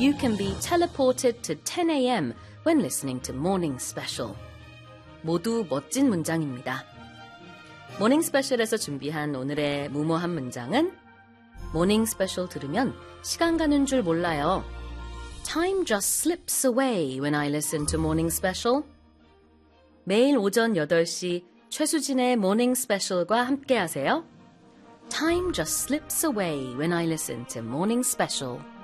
You can be teleported to 10 a.m. when listening to Morning Special. 모두 멋진 문장입니다. 모닝 스페셜에서 준비한 오늘의 무모한 문장은 모닝 스페셜 들으면 시간 가는 줄 몰라요. Time just slips away when I listen to Morning Special. 매일 오전 8시 최수진의 모닝 스페셜과 함께 하세요. Time just slips away when I listen to Morning Special.